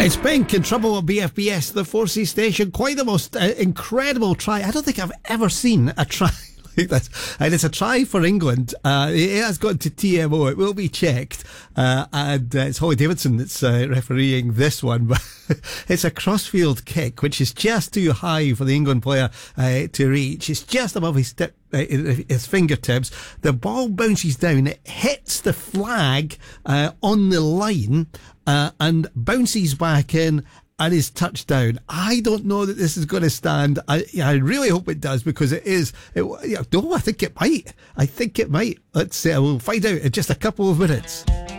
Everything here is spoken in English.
It's Pink in Trouble at BFBS, the 4C station. Quite the most incredible try. I don't think I've ever seen a try like this. And it's a try for England. It has gone to TMO. It will be checked. And it's Holly Davidson that's refereeing this one. But it's a crossfield kick, which is just too high for the England player to reach. It's just above his fingertips. The ball bounces down. It hits the flag on the line and bounces back in and is touchdown. I don't know that this is going to stand. I really hope it does, because it is. I think it might. We'll find out in just a couple of minutes.